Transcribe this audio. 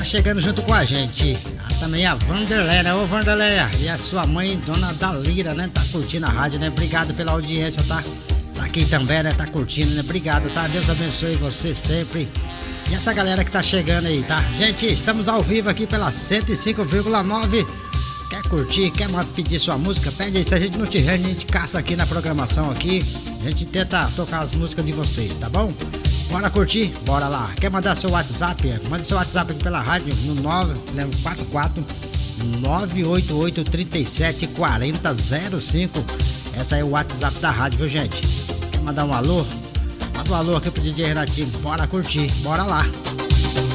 Chegando junto com a gente, também a Vanderleia, né? Ô Vanderleia, e a sua mãe, dona Dalira, né? Tá curtindo a rádio, né? Obrigado pela audiência, tá? Tá aqui também, né? Tá curtindo, né? Obrigado, tá? Deus abençoe você sempre. E essa galera que tá chegando aí, tá? Gente, estamos ao vivo aqui pela 105,9. Quer curtir, quer pedir sua música? Pede aí, se a gente não tiver, a gente caça aqui na programação aqui. A gente tenta tocar as músicas de vocês, tá bom? Bora curtir? Bora lá. Quer mandar seu WhatsApp? Manda seu WhatsApp aqui pela rádio no 944 988 37 40 05. Essa é o WhatsApp da rádio, viu, gente? Quer mandar um alô? Manda um alô aqui pro DJ Renatinho. Bora curtir, bora lá.